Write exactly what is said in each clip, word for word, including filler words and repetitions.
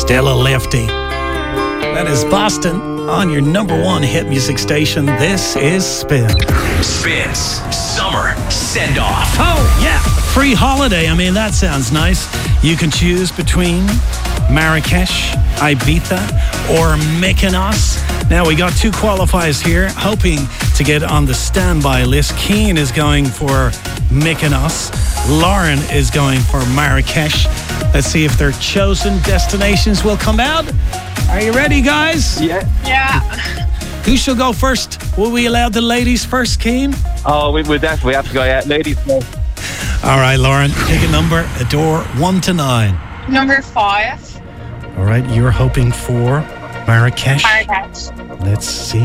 Still a lefty. That is Boston on your number one hit music station. This is Spin. Spin's Summer Send-Off. Oh, yeah. Free holiday. I mean, that sounds nice. You can choose between Marrakesh, Ibiza, or Mykonos. Now, we got two qualifiers here, hoping to get on the standby list. Keane is going for Mykonos. Lauren is going for Marrakesh. Let's see if their chosen destinations will come out. Are you ready, guys? Yeah. Yeah. Who shall go first? Will we allow the ladies first, Keane? Oh, we, we definitely have to go, yeah. Ladies first. All right, Lauren, pick a number, a door, one to nine. Number five. All right, you're hoping for Marrakesh. Marrakesh. Let's see.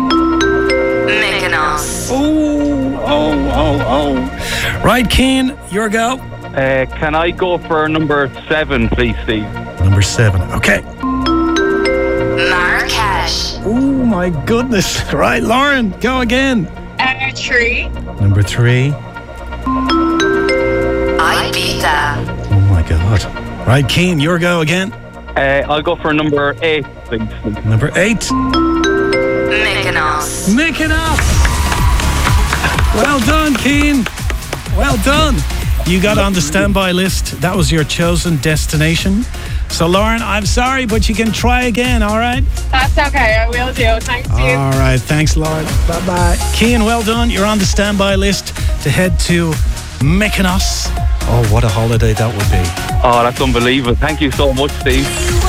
Mykonos. Oh, oh, oh, oh. Right, Keane, your go. Uh, can I go for number seven, please, Steve? Number seven. Okay. Marrakesh. Oh, my goodness. Right, Lauren, go again. Uh, three. Number three. Ibiza. Oh, my God. Right, Keane, your go again. Uh, I'll go for number eight, please. Number eight. Mykonos. Mykonos. Well done, Keane. Well done. You got on the standby list. That was your chosen destination. So, Lauren, I'm sorry, but you can try again, all right? That's okay, I will do. Thanks, Steve. All right, thanks, Lauren. Bye-bye. Keane, well done. You're on the standby list to head to Mykonos. Oh, what a holiday that would be. Oh, that's unbelievable. Thank you so much, Steve.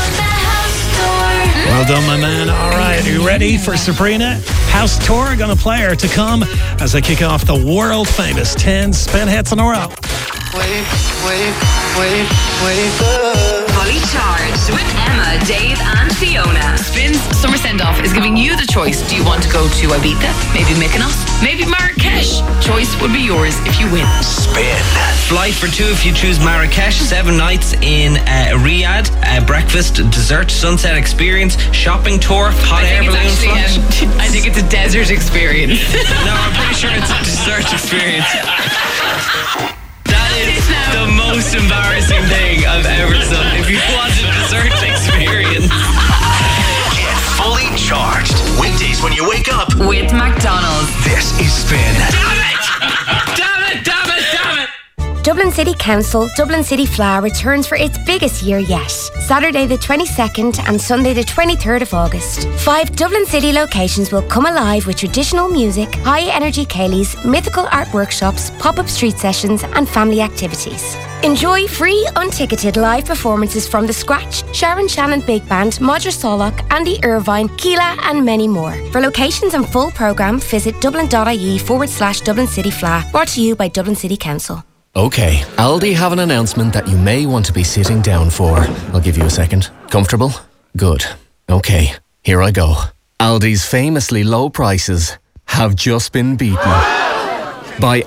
Well done, my man. All right, are you ready for Sabrina? House Tour, gonna play her to come as I kick off the world-famous ten spin hits in a row. Wait, wait, wait, wait up. Fully Charged with Emma, Dave and Fiona. Spin's Summer Send-Off is giving you the choice. Do you want to go to Ibiza? Maybe Mykonos? Maybe Marrakesh? Choice would be yours if you win. Spin. Flight for two if you choose Marrakesh. Seven nights in uh, Riyadh. Uh, breakfast, dessert, sunset experience, shopping tour, hot I air think balloon it's actually, flight. um, I think it's a desert experience. No, I'm pretty sure it's a dessert experience. That is the most embarrassing thing I've ever done. If you want a dessert experience. Get fully charged. Weekdays when you wake up. With McDonald's. This is Spin. Damn it! Damn it, damn it, damn it! Dublin City Council Dublin City Flower returns for its biggest year yet. Saturday the twenty-second and Sunday the twenty-third of August. Five Dublin City locations will come alive with traditional music, high-energy ceilidhs, mythical art workshops, pop-up street sessions and family activities. Enjoy free, unticketed live performances from The Scratch, Sharon Shannon Big Band, Modra Solak, Andy Irvine, Keela and many more. For locations and full programme, visit dublin.ie forward slash Dublin City Fla. Brought to you by Dublin City Council. Okay, Aldi have an announcement that you may want to be sitting down for. I'll give you a second. Comfortable? Good. Okay, here I go. Aldi's famously low prices have just been beaten by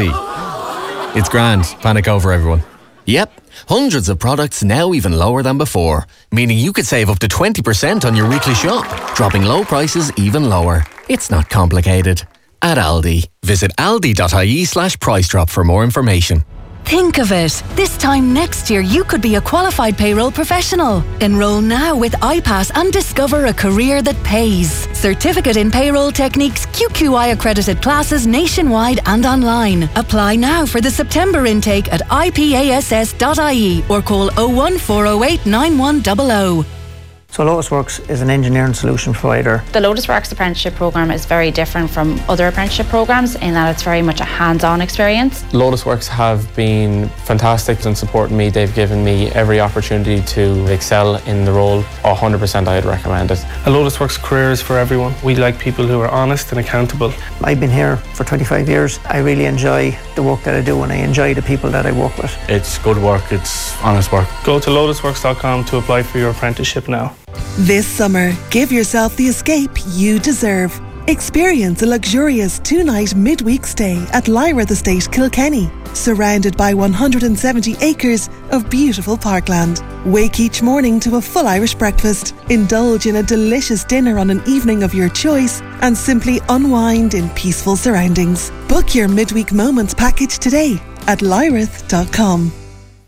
Aldi. It's grand. Panic over, everyone. Yep, hundreds of products now even lower than before, meaning you could save up to twenty percent on your weekly shop, dropping low prices even lower. It's not complicated. At Aldi. Visit aldi.ie slash price drop for more information. Think of it. This time next year, you could be a qualified payroll professional. Enroll now with iPass and discover a career that pays. Certificate in Payroll Techniques, Q Q I accredited classes nationwide and online. Apply now for the September intake at i p a s s dot i e or call oh one four oh eight nine one zero zero. So Lotus Works is an engineering solution provider. The Lotus Works apprenticeship programme is very different from other apprenticeship programmes in that it's very much a hands-on experience. Lotus Works have been fantastic in supporting me. They've given me every opportunity to excel in the role. one hundred percent I'd recommend it. A Lotus Works career is for everyone. We like people who are honest and accountable. I've been here for twenty-five years. I really enjoy the work that I do and I enjoy the people that I work with. It's good work, it's honest work. Go to lotus works dot com to apply for your apprenticeship now. This summer, give yourself the escape you deserve. Experience a luxurious two-night midweek stay at Lyrath Estate, Kilkenny, surrounded by one hundred seventy acres of beautiful parkland. Wake each morning to a full Irish breakfast, indulge in a delicious dinner on an evening of your choice, and simply unwind in peaceful surroundings. Book your midweek moments package today at lyrath dot com.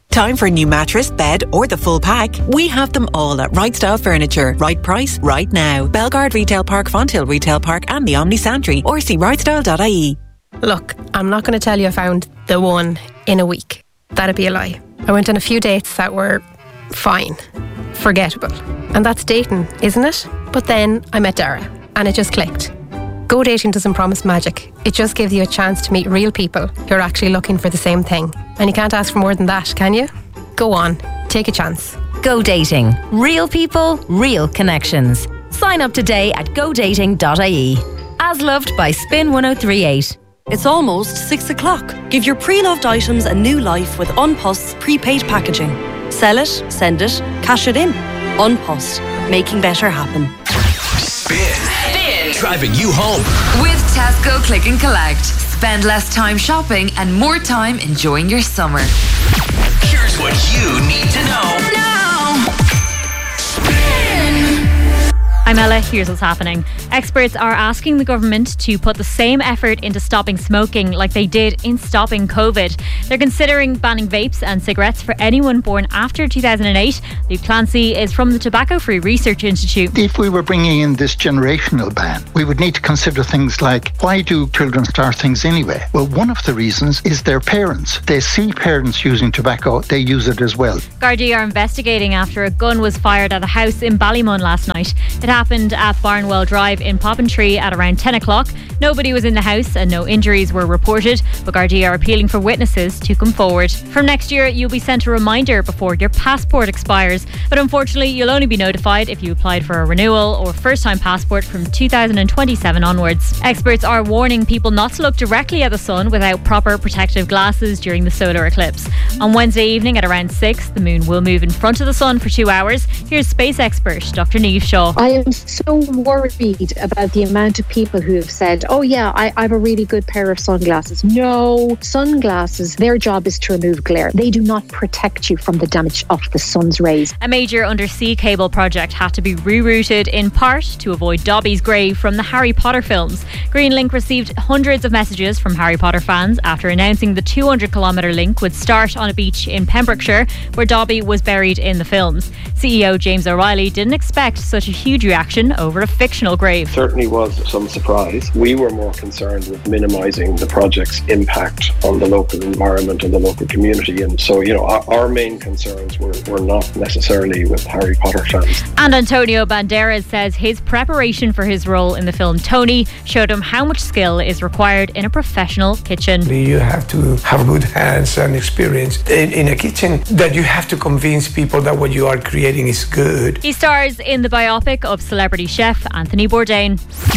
Time for a new mattress, bed or the full pack? We have them all at Right Style Furniture. Right price, right now. Belgard Retail Park, Fonthill Retail Park and the Omni Santry, or see right style dot I E. Look, I'm not going to tell you I found the one in a week. That'd be a lie. I went on a few dates that were fine, forgettable. And that's dating, isn't it? But then I met Dara and it just clicked. Go dating doesn't promise magic. It just gives you a chance to meet real people who are actually looking for the same thing. And you can't ask for more than that, can you? Go on, take a chance. Go dating. Real people, real connections. Sign up today at go dating dot I E. As loved by Spin one oh three eight. It's almost six o'clock. Give your pre-loved items a new life with Unpost's prepaid packaging. Sell it, send it, cash it in. Unpost, making better happen. Spin. Spin. Driving you home. With Tesco Click and Collect. Spend less time shopping and more time enjoying your summer. Here's what you need to know. Now. Spin. I'm Ella, here's what's happening. Experts are asking the government to put the same effort into stopping smoking like they did in stopping COVID. They're considering banning vapes and cigarettes for anyone born after two thousand eight. Luke Clancy is from the Tobacco Free Research Institute. If we were bringing in this generational ban, we would need to consider things like, why do children start things anyway? Well, one of the reasons is their parents. They see parents using tobacco, they use it as well. Gardaí are investigating after a gun was fired at a house in Ballymun last night. It happened at Barnwell Drive in Poppintree at around ten o'clock. Nobody was in the house and no injuries were reported, but Gardaí are appealing for witnesses to come forward. From next year, you'll be sent a reminder before your passport expires, but unfortunately, you'll only be notified if you applied for a renewal or first-time passport from two thousand twenty-seven onwards. Experts are warning people not to look directly at the sun without proper protective glasses during the solar eclipse. On Wednesday evening at around six, the moon will move in front of the sun for two hours. Here's space expert Doctor Niamh Shaw. I am so worried about the amount of people who have said, oh yeah, I, I have a really good pair of sunglasses. No, sunglasses, their job is to remove glare. They do not protect you from the damage of the sun's rays. A major undersea cable project had to be rerouted in part to avoid Dobby's grave from the Harry Potter films. Greenlink received hundreds of messages from Harry Potter fans after announcing the two hundred kilometre link would start on a beach in Pembrokeshire where Dobby was buried in the films. C E O James O'Reilly didn't expect such a huge reaction over a fictional grave. Certainly was some surprise. We were more concerned with minimising the project's impact on the local environment and the local community, and so, you know, our, our main concerns were, were not necessarily with Harry Potter fans. And Antonio Banderas says his preparation for his role in the film Tony showed him how much skill is required in a professional kitchen. You have to have good hands and experience in, in a kitchen, that you have to convince people that what you are creating is good. He stars in the biopic of celebrity chef Anthony Bourdain.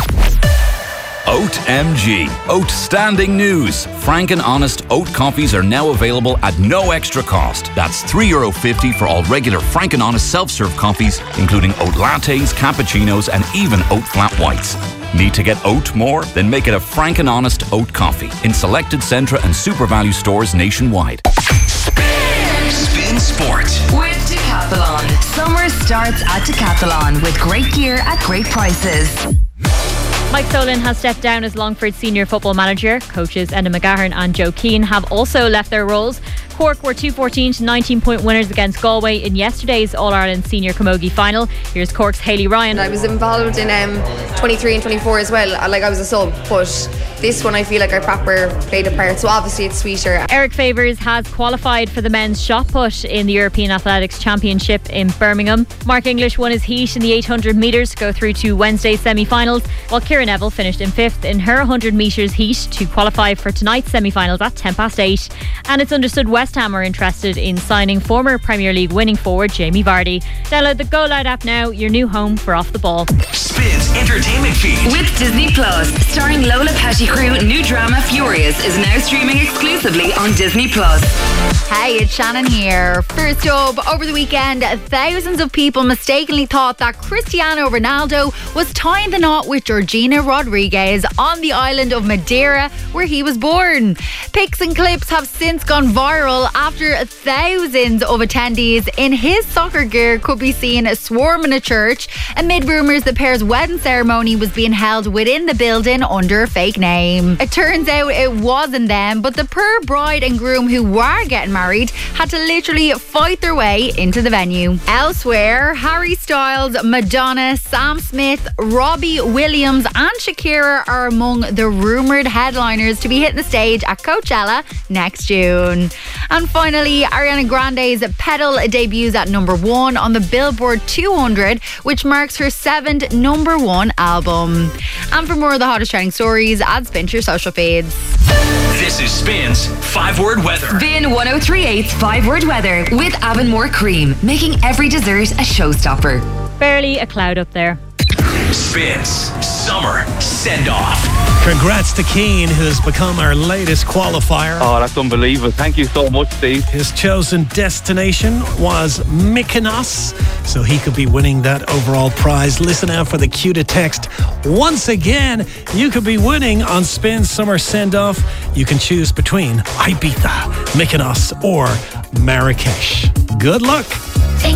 Oat M G. Outstanding news. Frank and Honest oat coffees are now available at no extra cost. That's three euro fifty for all regular Frank and Honest self-serve coffees, including oat lattes, cappuccinos, and even oat flat whites. Need to get oat more? Then make it a Frank and Honest oat coffee in selected Centra and Super Value stores nationwide. Spin, Spin Sports with Decathlon. Summer starts at Decathlon with great gear at great prices. Mike Solon has stepped down as Longford senior football manager. Coaches Enda McGahern and Joe Keane have also left their roles. Cork were two fourteen to nineteen point winners against Galway in yesterday's All-Ireland Senior Camogie final. Here's Cork's Hayley Ryan. I was involved in um, twenty-three and twenty-four as well. Like, I was a sub, but this one I feel like I proper played a part, so obviously it's sweeter. Eric Favours has qualified for the men's shot put in the European Athletics Championship in Birmingham. Mark English won his heat in the eight hundred metres to go through to Wednesday's semi-finals, while Ciara Neville finished in fifth in her one hundred metres heat to qualify for tonight's semi-finals at ten past eight. And it's understood West Ham are interested in signing former Premier League winning forward Jamie Vardy. Download the Go Loud app now, your new home for Off the Ball. Spins entertainment feed with Disney Plus, starring Lola Pettigrew. New drama Furious is now streaming exclusively on Disney Plus. Hey, it's Shannon here. First up, over the weekend, thousands of people mistakenly thought that Cristiano Ronaldo was tying the knot with Georgina Rodriguez on the island of Madeira, where he was born. Pics and clips have since gone viral after thousands of attendees in his soccer gear could be seen swarming a church amid rumours the pair's wedding ceremony was being held within the building under a fake name. It turns out it wasn't them, but the poor bride and groom who were getting married had to literally fight their way into the venue. Elsewhere, Harry Styles, Madonna, Sam Smith, Robbie Williams and Shakira are among the rumoured headliners to be hitting the stage at Coachella next June. And finally, Ariana Grande's Pedal debuts at number one on the Billboard two hundred, which marks her seventh number one album. And for more of the hottest trending stories, add Spin to your social feeds. This is Spin's five word weather. Spin ten thirty-eight's five word weather with Avonmore Cream, making every dessert a showstopper. Barely a cloud up there. Spins Summer Send Off. Congrats to Keane, who's become our latest qualifier. Oh, that's unbelievable. Thank you so much, Steve. His chosen destination was Mykonos, so he could be winning that overall prize. Listen out for the cue to text. Once again, you could be winning on Spin's Summer Send Off. You can choose between Ibiza, Mykonos, or Marrakesh. Good luck.